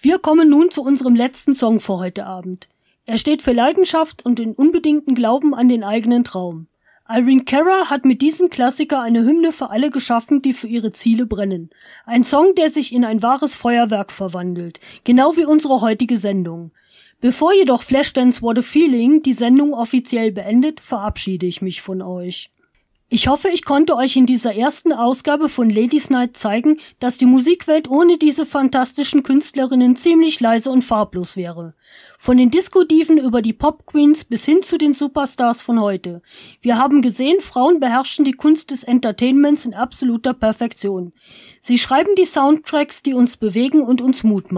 Wir kommen nun zu unserem letzten Song für heute Abend. Er steht für Leidenschaft und den unbedingten Glauben an den eigenen Traum. Irene Cara hat mit diesem Klassiker eine Hymne für alle geschaffen, die für ihre Ziele brennen. Ein Song, der sich in ein wahres Feuerwerk verwandelt, genau wie unsere heutige Sendung. Bevor jedoch Flashdance What a Feeling die Sendung offiziell beendet, verabschiede ich mich von euch. Ich hoffe, ich konnte euch in dieser ersten Ausgabe von Ladies Night zeigen, dass die Musikwelt ohne diese fantastischen Künstlerinnen ziemlich leise und farblos wäre. Von den Disco-Diven über die Pop-Queens bis hin zu den Superstars von heute. Wir haben gesehen, Frauen beherrschen die Kunst des Entertainments in absoluter Perfektion. Sie schreiben die Soundtracks, die uns bewegen und uns Mut machen.